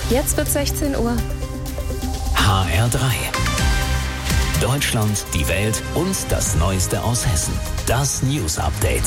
Jetzt wird 16 Uhr. HR3. Deutschland, die Welt und das Neueste aus Hessen. Das News Update.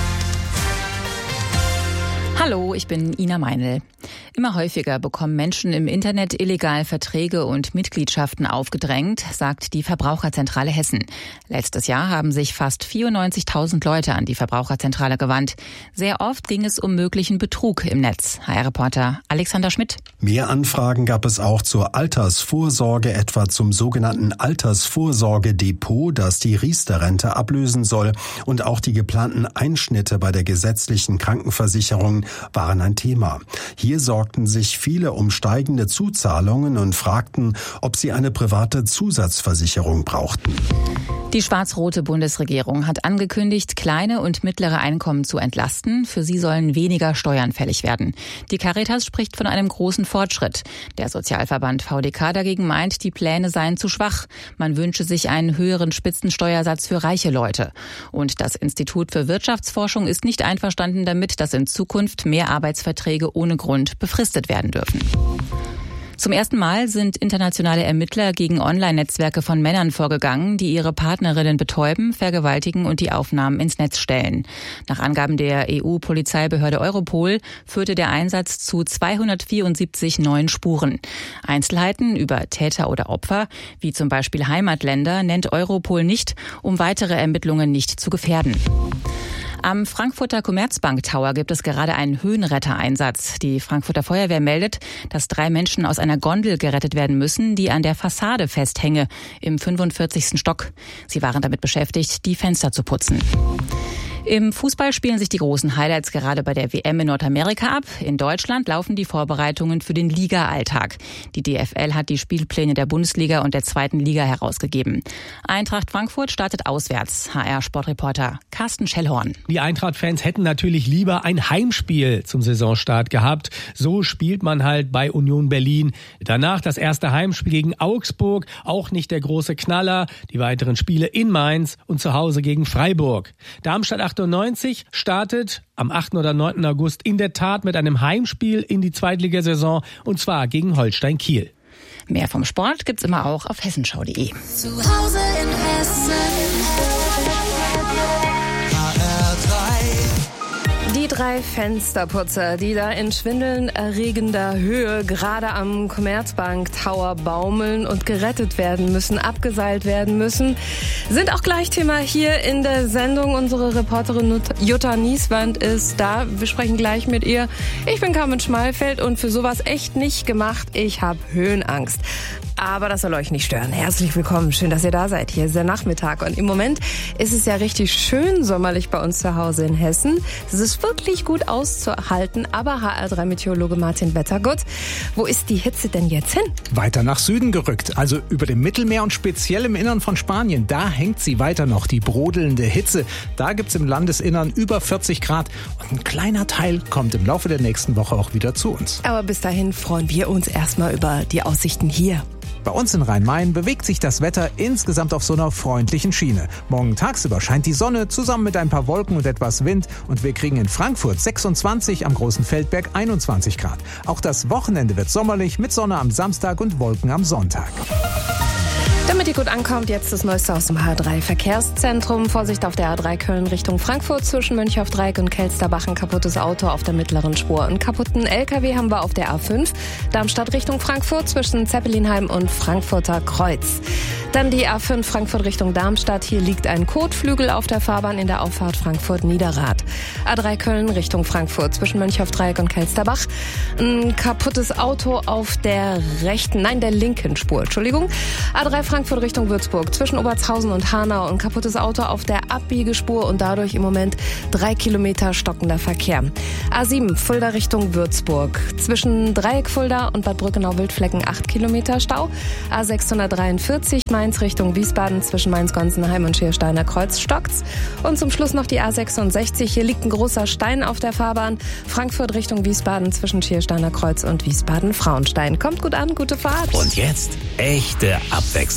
Hallo, ich bin Ina Meinl. Immer häufiger bekommen Menschen im Internet illegal Verträge und Mitgliedschaften aufgedrängt, sagt die Verbraucherzentrale Hessen. Letztes Jahr haben sich fast 94.000 Leute an die Verbraucherzentrale gewandt. Sehr oft ging es um möglichen Betrug im Netz. HR-Reporter Alexander Schmidt. Mehr Anfragen gab es auch zur Altersvorsorge, etwa zum sogenannten Altersvorsorgedepot, das die Riester-Rente ablösen soll. Und auch die geplanten Einschnitte bei der gesetzlichen Krankenversicherung waren ein Thema. Hier sorgten sich viele um steigende Zuzahlungen und fragten, ob sie eine private Zusatzversicherung brauchten. Die schwarz-rote Bundesregierung hat angekündigt, kleine und mittlere Einkommen zu entlasten. Für sie sollen weniger Steuern fällig werden. Die Caritas spricht von einem großen Fortschritt. Der Sozialverband VDK dagegen meint, die Pläne seien zu schwach. Man wünsche sich einen höheren Spitzensteuersatz für reiche Leute. Und das Institut für Wirtschaftsforschung ist nicht einverstanden damit, dass in Zukunft mehr Arbeitsverträge ohne Grund befristet werden dürfen. Zum ersten Mal sind internationale Ermittler gegen Online-Netzwerke von Männern vorgegangen, die ihre Partnerinnen betäuben, vergewaltigen und die Aufnahmen ins Netz stellen. Nach Angaben der EU-Polizeibehörde Europol führte der Einsatz zu 274 neuen Spuren. Einzelheiten über Täter oder Opfer, wie zum Beispiel Heimatländer, nennt Europol nicht, um weitere Ermittlungen nicht zu gefährden. Am Frankfurter Commerzbank Tower gibt es gerade einen Höhenrettereinsatz. Die Frankfurter Feuerwehr meldet, dass 3 Menschen aus einer Gondel gerettet werden müssen, die an der Fassade festhänge, im 45. Stock. Sie waren damit beschäftigt, die Fenster zu putzen. Im Fußball spielen sich die großen Highlights gerade bei der WM in Nordamerika ab. In Deutschland laufen die Vorbereitungen für den Liga-Alltag. Die DFL hat die Spielpläne der Bundesliga und der 2. Liga herausgegeben. Eintracht Frankfurt startet auswärts. HR-Sportreporter Carsten Schellhorn. Die Eintracht-Fans hätten natürlich lieber ein Heimspiel zum Saisonstart gehabt. So spielt man halt bei Union Berlin. Danach das erste Heimspiel gegen Augsburg. Auch nicht der große Knaller. Die weiteren Spiele in Mainz und zu Hause gegen Freiburg. Darmstadt 98 startet am 8. oder 9. August in der Tat mit einem Heimspiel in die Zweitligasaison und zwar gegen Holstein Kiel. Mehr vom Sport gibt's immer auch auf hessenschau.de. Zu Hause in Hessen. Die 3 Fensterputzer, die da in schwindelerregender Höhe gerade am Commerzbank Tower baumeln und gerettet werden müssen, abgeseilt werden müssen, sind auch gleich Thema hier in der Sendung. Unsere Reporterin Jutta Nieswand ist da. Wir sprechen gleich mit ihr. Ich bin Carmen Schmalfeld und für sowas echt nicht gemacht. Ich habe Höhenangst. Aber das soll euch nicht stören. Herzlich willkommen. Schön, dass ihr da seid. Hier ist der Nachmittag. Und im Moment ist es ja richtig schön sommerlich bei uns zu Hause in Hessen. Es ist wirklich gut auszuhalten. Aber HR3-Meteorologe Martin Wettergott, wo ist die Hitze denn jetzt hin? Weiter nach Süden gerückt. Also über dem Mittelmeer und speziell im Innern von Spanien. Da hängt sie weiter noch, die brodelnde Hitze. Da gibt's im Landesinnern über 40 Grad. Und ein kleiner Teil kommt im Laufe der nächsten Woche auch wieder zu uns. Aber bis dahin freuen wir uns erstmal über die Aussichten hier. Bei uns in Rhein-Main bewegt sich das Wetter insgesamt auf so einer freundlichen Schiene. Morgen tagsüber scheint die Sonne zusammen mit ein paar Wolken und etwas Wind und wir kriegen in Frankfurt 26, am Großen Feldberg 21 Grad. Auch das Wochenende wird sommerlich mit Sonne am Samstag und Wolken am Sonntag. Damit ihr gut ankommt, jetzt das Neueste aus dem HR3 Verkehrszentrum. Vorsicht auf der A3 Köln Richtung Frankfurt zwischen Mönchhoff-Dreieck und Kelsterbach. Ein kaputtes Auto auf der mittleren Spur. Einen kaputten LKW haben wir auf der A5. Darmstadt Richtung Frankfurt zwischen Zeppelinheim und Frankfurter Kreuz. Dann die A5 Frankfurt Richtung Darmstadt. Hier liegt ein Kotflügel auf der Fahrbahn in der Auffahrt Frankfurt-Niederrad. A3 Köln Richtung Frankfurt zwischen Mönchhoff-Dreieck und Kelsterbach. Ein kaputtes Auto auf der der linken Spur. Entschuldigung. A3 Frankfurt Richtung Würzburg zwischen Obertshausen und Hanau. Ein kaputtes Auto auf der Abbiegespur und dadurch im Moment 3 Kilometer stockender Verkehr. A7 Fulda Richtung Würzburg zwischen Dreieck Fulda und Bad Brückenau-Wildflecken 8 Kilometer Stau. A643 Mainz Richtung Wiesbaden zwischen Mainz-Gonsenheim und Schiersteiner Kreuz stockt's. Und zum Schluss noch die A66. Hier liegt ein großer Stein auf der Fahrbahn. Frankfurt Richtung Wiesbaden zwischen Schiersteiner Kreuz und Wiesbaden-Frauenstein. Kommt gut an, gute Fahrt. Und jetzt echte Abwechslung.